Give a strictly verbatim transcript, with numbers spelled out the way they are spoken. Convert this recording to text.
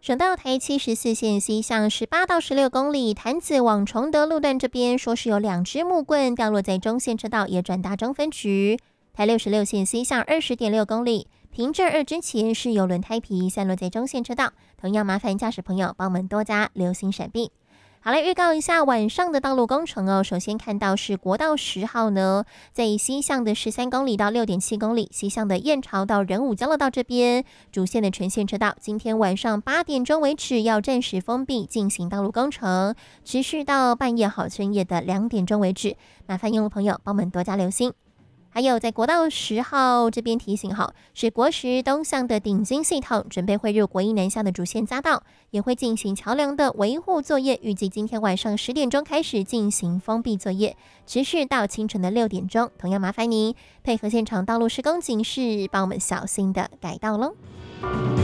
省道台七十四线西向十八到十六公里，潭子往崇德路段这边说是有两只木棍掉落在中线车道，也转达中分局。台六十六线西向二十点六公里，平镇二之前是有轮胎皮散落在中线车道，同样麻烦驾驶朋友帮我们多加留心闪避。好，来预告一下晚上的道路工程哦。首先看到是国道十号呢，在西向的十三公里到六点七公里，西向的燕巢到仁武交流道这边，主线的全线车道，今天晚上八点钟为止要暂时封闭进行道路工程，持续到半夜好深夜的两点钟为止，麻烦用户朋友帮我们多加留心。还有在国道十号这边提醒好，是国十东向的顶金系统准备汇入国一南向的主线匝道，也会进行桥梁的维护作业，预计今天晚上十点钟开始进行封闭作业，持续到清晨的六点钟。同样麻烦您配合现场道路施工警示，帮我们小心的改道喽。